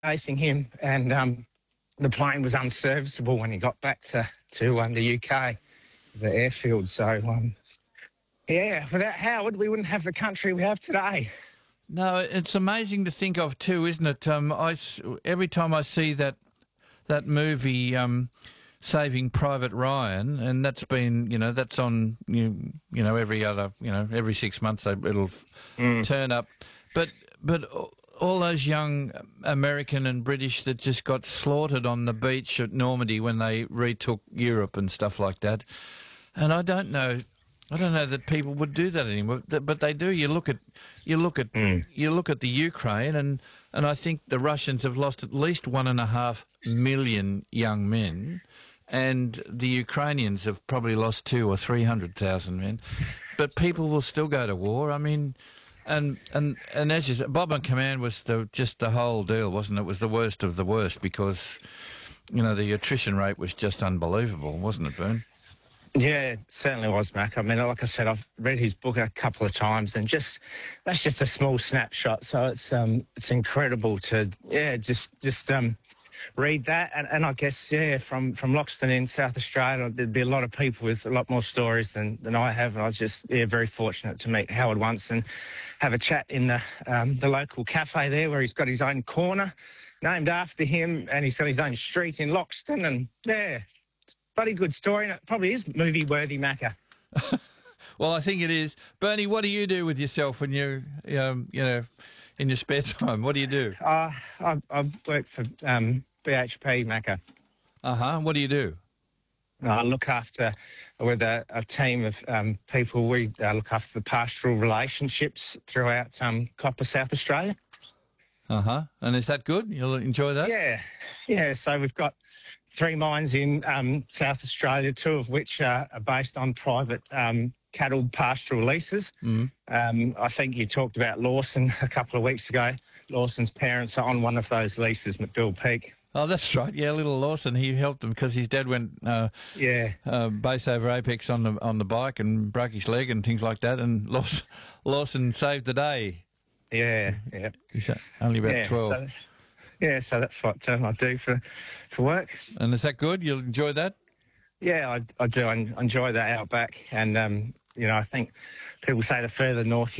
chasing him, and the plane was unserviceable when he got back to the UK, the airfield. So, yeah, without Howard, we wouldn't have the country we have today. No, it's amazing to think of too, isn't it? Every time I see that movie, Saving Private Ryan, and that's been, that's on, every 6 months it'll turn up, but all those young American and British that just got slaughtered on the beach at Normandy when they retook Europe and stuff like that, and I don't know that people would do that anymore, but they do. You look at the Ukraine, and I think the Russians have lost at least 1.5 million young men, and the Ukrainians have probably lost 200,000 or 300,000 men. But people will still go to war. I mean, and as you said, Bob and Command was just the whole deal, wasn't it? It was the worst of the worst because, the attrition rate was just unbelievable, wasn't it, Bern? Yeah, it certainly was, Mac. I mean, like I said, I've read his book a couple of times, and that's just a small snapshot. So it's incredible to just read that, and I guess from Loxton in South Australia, there'd be a lot of people with a lot more stories than I have. And I was just very fortunate to meet Howard once and have a chat in the local cafe there, where he's got his own corner named after him, and he's got his own street in Loxton, and bloody good story, and it probably is movie-worthy, Macca. Well, I think it is. Bernie, what do you do with yourself when you, in your spare time? What do you do? I've worked for BHP, Macca. What do you do? I look after, with a team of people, we look after the pastoral relationships throughout Copper, South Australia. And is that good? You'll enjoy that? Yeah. So we've got 3 mines in South Australia, 2 of which are based on private cattle pastoral leases. I think you talked about Lawson a couple of weeks ago. Lawson's parents are on one of those leases, McDill Peak. Oh, that's right. Yeah, little Lawson, he helped him because his dad went base over apex on the bike and broke his leg and things like that, and Lawson saved the day. Yeah. He's only about 12. So that's what I do for work. And is that good? You'll enjoy that? Yeah, I do. I enjoy that outback, and I think people say the further north